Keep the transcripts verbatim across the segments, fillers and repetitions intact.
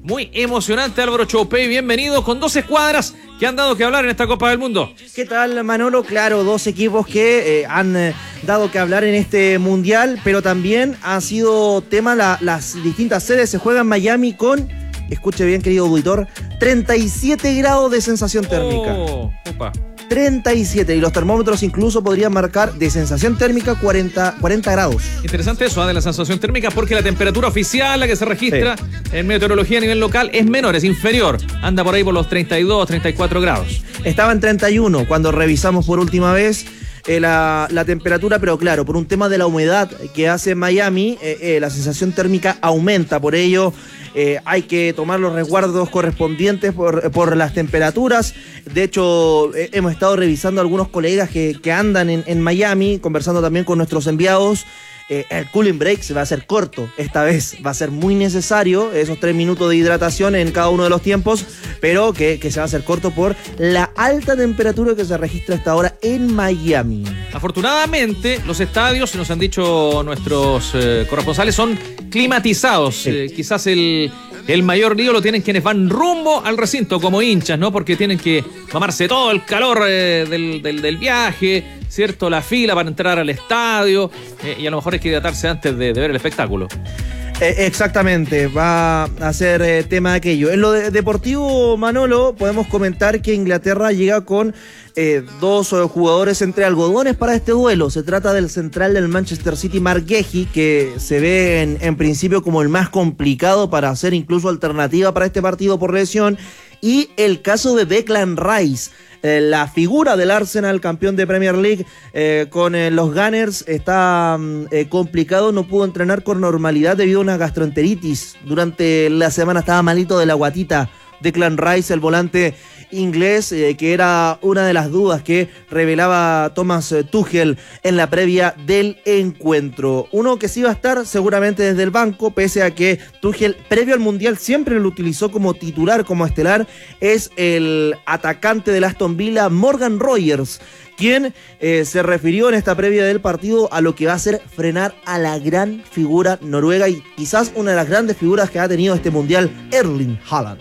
muy emocionante. Álvaro Choupey, bienvenido, con dos escuadras que han dado que hablar en esta Copa del Mundo. ¿Qué tal, Manolo? Claro, dos equipos que eh, han eh, dado que hablar en este Mundial, pero también han sido tema la, las distintas sedes. Se juega en Miami con, escuche bien, querido auditor, treinta y siete grados de sensación térmica. Oh, opa. treinta y siete, y los termómetros incluso podrían marcar de sensación térmica cuarenta, cuarenta grados. Interesante eso, ¿eh? De la sensación térmica, porque la temperatura oficial, la que se registra sí. en meteorología a nivel local, es menor, es inferior. Anda por ahí por los treinta y dos, treinta y cuatro grados. Estaba en treinta y uno cuando revisamos por última vez eh, la, la temperatura, pero claro, por un tema de la humedad que hace en Miami, eh, eh, la sensación térmica aumenta, por ello... Eh, hay que tomar los resguardos correspondientes por, por las temperaturas. De hecho, eh, hemos estado revisando a algunos colegas que, que andan en, en Miami, conversando también con nuestros enviados. Eh, el cooling break se va a hacer corto esta vez, va a ser muy necesario esos tres minutos de hidratación en cada uno de los tiempos, pero que, que se va a hacer corto por la alta temperatura que se registra hasta ahora en Miami. Afortunadamente, los estadios, nos han dicho nuestros eh, corresponsales, son climatizados. Sí. Eh, quizás el, el mayor lío lo tienen quienes van rumbo al recinto como hinchas, ¿no? Porque tienen que mamarse todo el calor eh, del, del, del viaje, ¿cierto? La fila para entrar al estadio, eh, y a lo mejor hay que hidratarse antes de, de ver el espectáculo. Eh, exactamente, va a ser eh, tema de aquello. En lo de deportivo, Manolo, podemos comentar que Inglaterra llega con eh, dos eh, jugadores entre algodones para este duelo. Se trata del central del Manchester City, Marc Guehi, que se ve en, en principio como el más complicado para hacer incluso alternativa para este partido por lesión. Y el caso de Declan Rice, eh, la figura del Arsenal, campeón de Premier League, eh, con eh, los Gunners, está eh, complicado, no pudo entrenar con normalidad debido a una gastroenteritis. Durante la semana estaba malito de la guatita. Declan Rice, el volante inglés, eh, que era una de las dudas que revelaba Thomas Tuchel en la previa del encuentro. Uno que sí va a estar seguramente desde el banco, pese a que Tuchel previo al Mundial siempre lo utilizó como titular, como estelar, es el atacante del Aston Villa, Morgan Rogers, quien eh, se refirió en esta previa del partido a lo que va a ser frenar a la gran figura noruega y quizás una de las grandes figuras que ha tenido este Mundial, Erling Haaland.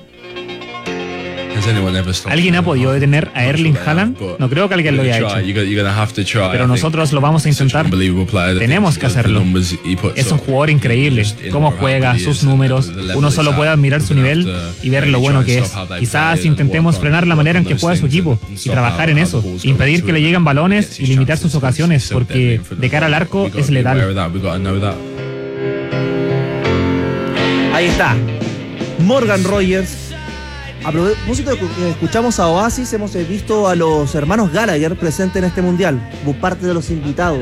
¿Alguien ha podido detener a Erling Haaland? No creo que alguien lo haya hecho. Pero nosotros lo vamos a intentar. Tenemos que hacerlo. Es un jugador increíble. Cómo juega, sus números. Uno solo puede admirar su nivel y ver lo bueno que es. Quizás intentemos frenar la manera en que juega su equipo y trabajar en eso. Impedir que le lleguen balones y limitar sus ocasiones, porque de cara al arco es letal. Ahí está. Morgan Rogers. A propósito de que escuchamos a Oasis, hemos visto a los hermanos Gallagher presentes en este Mundial, como parte de los invitados.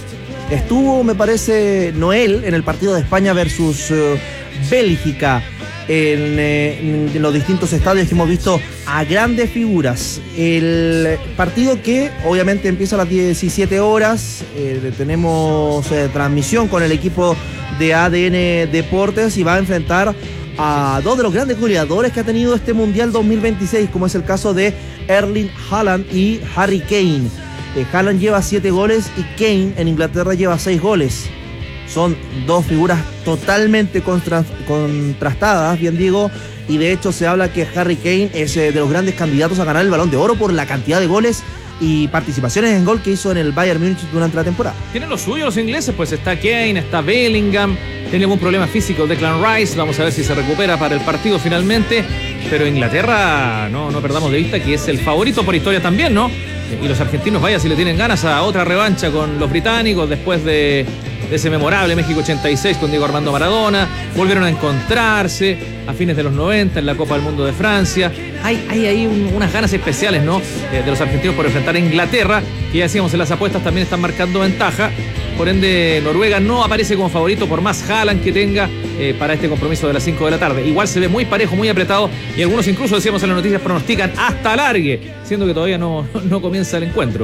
Estuvo, me parece, Noel en el partido de España versus uh, Bélgica, en, eh, en los distintos estadios que hemos visto a grandes figuras. El partido que obviamente empieza a las diecisiete horas, eh, tenemos eh, transmisión con el equipo de A D N Deportes y va a enfrentar a dos de los grandes goleadores que ha tenido este Mundial dos mil veintiséis, como es el caso de Erling Haaland y Harry Kane. Eh, Haaland lleva siete goles y Kane en Inglaterra lleva seis goles. Son dos figuras totalmente contra- contrastadas, bien digo, y de hecho se habla que Harry Kane es eh, de los grandes candidatos a ganar el Balón de Oro por la cantidad de goles y participaciones en gol que hizo en el Bayern Múnich durante la temporada. Tienen lo suyo los ingleses, pues está Kane, está Bellingham, tiene algún problema físico Declan Rice, vamos a ver si se recupera para el partido finalmente, pero Inglaterra, no, no perdamos de vista que es el favorito por historia también, ¿no? Y los argentinos, vaya si le tienen ganas a otra revancha con los británicos después de, de ese memorable México ochenta y seis con Diego Armando Maradona. Volvieron a encontrarse a fines de los noventa en la Copa del Mundo de Francia. Hay, hay ahí un, unas ganas especiales, ¿no? Eh, de los argentinos por enfrentar a Inglaterra, que ya decíamos en las apuestas también están marcando ventaja. Por ende, Noruega no aparece como favorito por más Haaland que tenga eh, para este compromiso de las cinco de la tarde. Igual se ve muy parejo, muy apretado, y algunos incluso, decíamos en las noticias, pronostican hasta alargue, siendo que todavía no, no comienza el encuentro.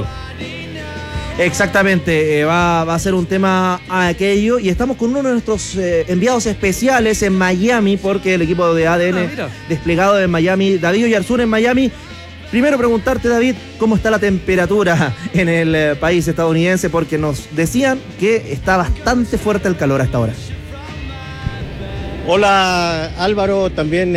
Exactamente, eh, va, va a ser un tema a aquello, y estamos con uno de nuestros eh, enviados especiales en Miami, porque el equipo de A D N ah, desplegado en Miami, David Oyarzún en Miami. Primero preguntarte, David, ¿cómo está la temperatura en el eh, país estadounidense? Porque nos decían que está bastante fuerte el calor a esta hora. Hola Álvaro, también